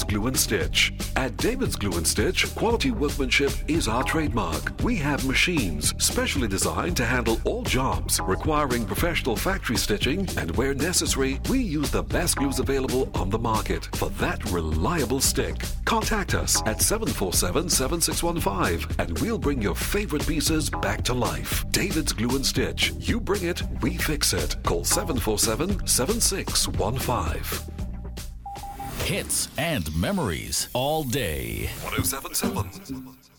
Glue and Stitch. At David's Glue and Stitch, quality workmanship is our trademark. We have machines specially designed to handle all jobs requiring professional factory stitching, and where necessary, we use the best glues available on the market for that reliable stick. Contact us at 747-7615 and we'll bring your favorite pieces back to life. David's Glue and Stitch. You bring it, we fix it. Call 747-7615. Hits and memories all day. 1077.